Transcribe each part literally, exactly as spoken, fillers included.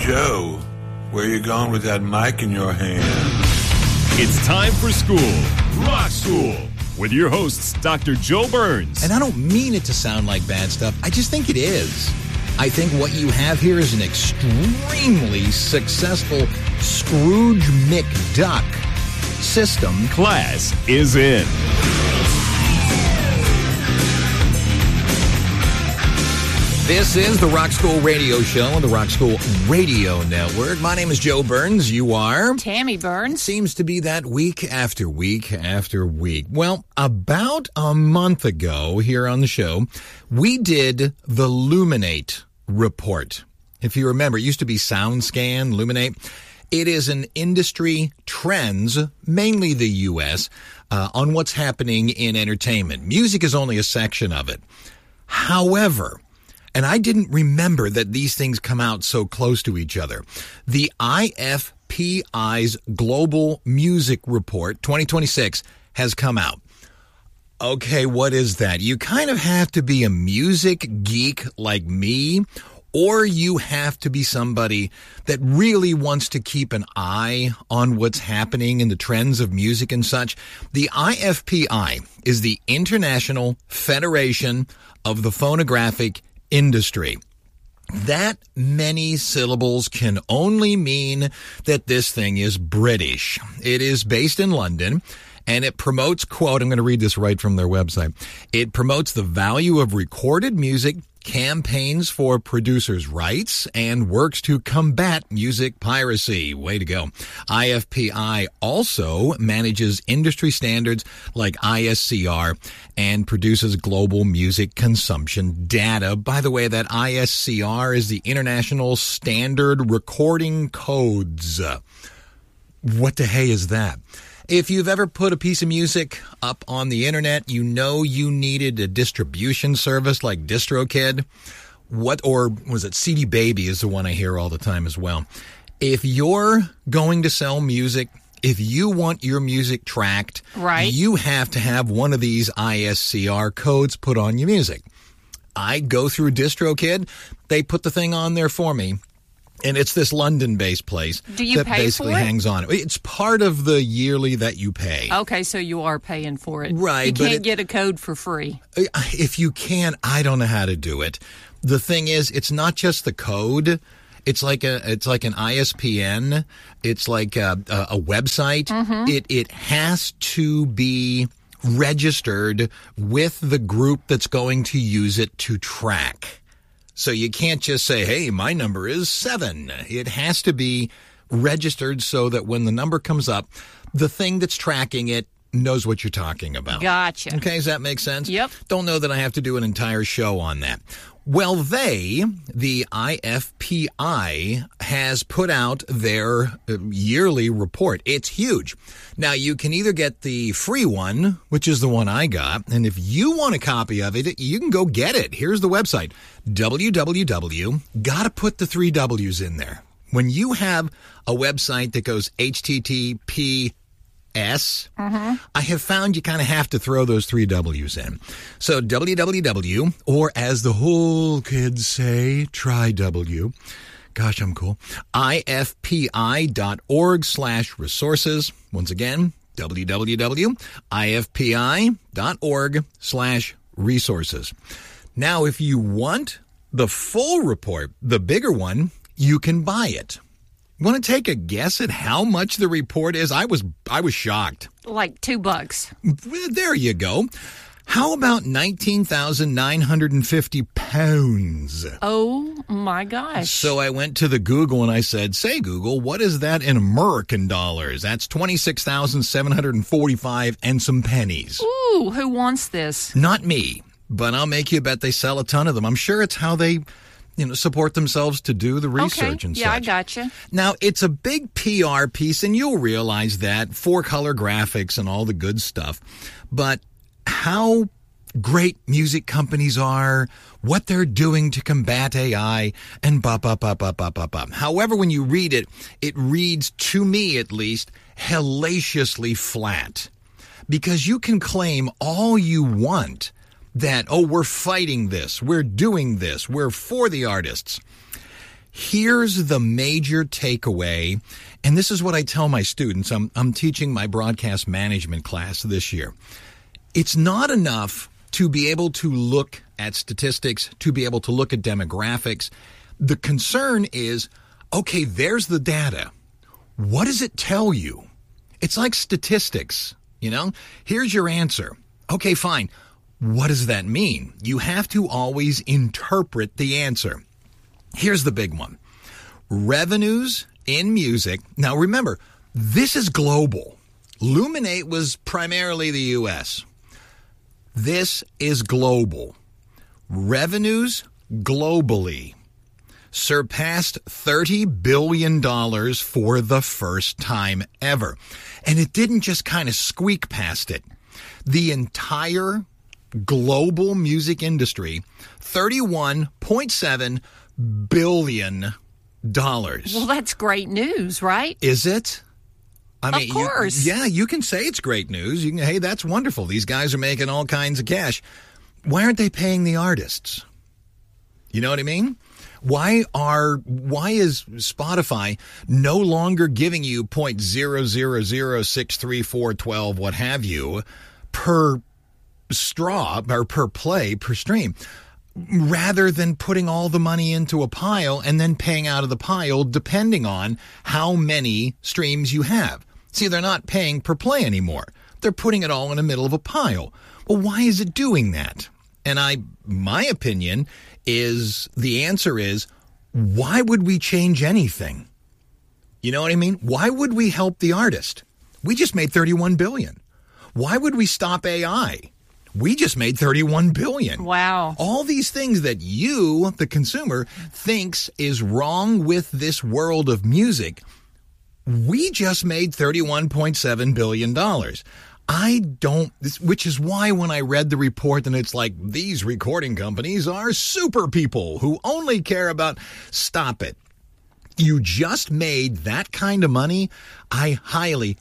Joe, where you going with that mic in your hand? It's time for school, Rock School, with your hosts, Doctor Joe Burns. And I don't mean it to sound like bad stuff. I just think it is. I think what you have here is an extremely successful Scrooge McDuck system. Class is in. This is the Rock School Radio Show on the Rock School Radio Network. My name is Joe Burns. You are? Tammy Burns. Seems to be that week after week after week. Well, about a month ago here on the show, we did the Luminate report. If you remember, it used to be SoundScan, Luminate. It is an industry trends, mainly the U S, uh, on what's happening in entertainment. Music is only a section of it. However, and I didn't remember that these things come out so close to each other. The I F P I's Global Music Report twenty twenty-six has come out. Okay, what is that? You kind of have to be a music geek like me, or you have to be somebody that really wants to keep an eye on what's happening in the trends of music and such. The I F P I is the International Federation of the Phonographic Industry. That many syllables can only mean that this thing is British. It is based in London, and it promotes, quote, I'm going to read this right from their website. It promotes the value of recorded music, campaigns for producers' rights, and works to combat music piracy. Way to go. I F P I also manages industry standards like I S C R and produces global music consumption data. By the way, that I S C R is the International Standard Recording Codes. What the hey is that? If you've ever put a piece of music up on the internet, you know you needed a distribution service like DistroKid. What, or was it C D Baby is the one I hear all the time as well. If you're going to sell music, if you want your music tracked, right, you have to have one of these I S C R codes put on your music. I go through DistroKid. They put the thing on there for me. And it's this London-based place Do you that pay basically for it? hangs on. It's part of the yearly that you pay. Okay, so you are paying for it. Right. You but can't it, get a code for free. If you can, I don't know how to do it. The thing is, it's not just the code. It's like a, it's like an I S P N. It's like a, a, a website. Mm-hmm. It it has to be registered with the group that's going to use it to track. So you can't just say, hey, my number is seven. It has to be registered so that when the number comes up, the thing that's tracking it knows what you're talking about. Gotcha. Okay, does that make sense? Yep. Don't know that I have to do an entire show on that. Well, they, the I F P I, has put out their yearly report. It's huge. Now, you can either get the free one, which is the one I got, and if you want a copy of it, you can go get it. Here's the website, w w w. Gotta put the three W's in there. When you have a website that goes H T T P S, mm-hmm. I have found you kind of have to throw those three W's in. So w w w, or as the whole kids say, try W. Gosh, I'm cool. I F P I dot org slash resources. Once again, w w w dot I F P I dot org slash resources. Now, if you want the full report, the bigger one, you can buy it. Want to take a guess at how much the report is? I was I was shocked. Like two bucks. There you go. How about nineteen thousand nine hundred fifty pounds? Oh, my gosh. So I went to the Google and I said, say, Google, what is that in American dollars? That's twenty-six thousand seven hundred forty-five and some pennies. Ooh, who wants this? Not me, but I'll make you bet they sell a ton of them. I'm sure it's how they, you know, support themselves to do the research okay. and yeah, such. I gotcha. Now, it's a big P R piece, and you'll realize that, four-color graphics and all the good stuff. But how great music companies are, what they're doing to combat A I, and bop, bop, bop, bop, bop, bop, bop. However, when you read it, it reads, to me at least, hellaciously flat. Because you can claim all you want that, oh, we're fighting this, we're doing this, we're for the artists. Here's the major takeaway, and this is what I tell my students. I'm, I'm teaching my broadcast management class this year. It's not enough to be able to look at statistics, to be able to look at demographics. The concern is, okay, there's the data. What does it tell you? It's like statistics, you know? Here's your answer. Okay, fine. What does that mean? You have to always interpret the answer. Here's the big one. Revenues in music. Now remember, this is global. Luminate was primarily the U S. This is global. Revenues globally surpassed thirty billion dollars for the first time ever. And it didn't just kind of squeak past it. The entire global music industry, thirty-one point seven billion dollars. Well, that's great news, right? Is it? I Of mean, you- course. yeah, you can say it's great news. You can, hey, that's wonderful. These guys are making all kinds of cash. Why aren't they paying the artists? You know what I mean? Why are why is Spotify no longer giving you point zero zero zero six three four twelve what have you per straw or per play per stream, rather than putting all the money into a pile and then paying out of the pile depending on how many streams you have? See, they're not paying per play anymore. They're putting it all in the middle of a pile. Well, why is it doing that? And I, my opinion is, the answer is, why would we change anything? You know what I mean? Why would we help the artist? We just made thirty-one billion dollars. Why would we stop A I? We just made thirty-one billion dollars. Wow. All these things that you, the consumer, thinks is wrong with this world of music, we just made thirty-one point seven billion dollars. I don't, which is why when I read the report and it's like, these recording companies are super people who only care about, stop it. You just made that kind of money. I highly,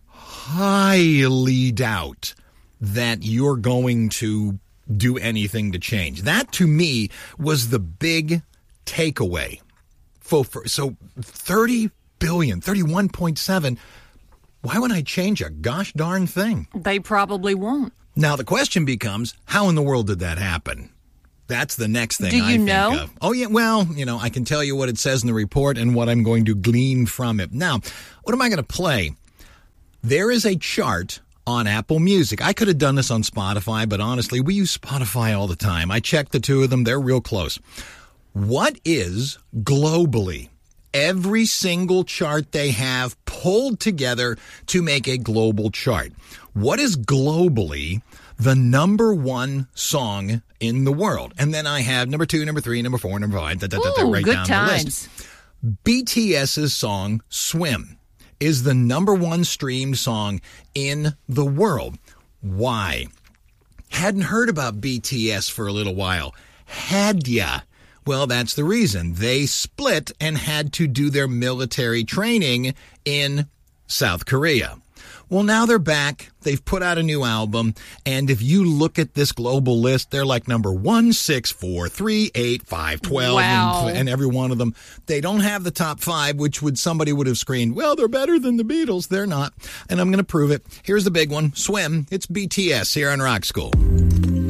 highly doubt that you're going to do anything to change. That, to me, was the big takeaway. So, so thirty billion, thirty-one point seven, why would I change a gosh darn thing? They probably won't. Now, the question becomes, how in the world did that happen? That's the next thing Do I you think know? of. Oh, yeah, well, you know, I can tell you what it says in the report and what I'm going to glean from it. Now, what am I going to play? There is a chart on Apple Music. I could have done this on Spotify, but honestly, we use Spotify all the time. I checked the two of them. They're real close. What is globally every single chart they have pulled together to make a global chart? What is globally the number one song in the world? And then I have number two, number three, number four, number five, da, da, da, da, Ooh, right good down times. the list. BTS's song Swim is the number one streamed song in the world. Why? Hadn't heard about B T S for a little while. Had ya? Well, that's the reason. They split and had to do their military training in South Korea. Well, now they're back. They've put out a new album. And if you look at this global list, they're like number one, six, four, three, eight, five, twelve, Wow. and, and every one of them. They don't have the top five, which would somebody would have screamed, well, they're better than the Beatles. They're not. And I'm going to prove it. Here's the big one. Swim. It's B T S here on Rock School.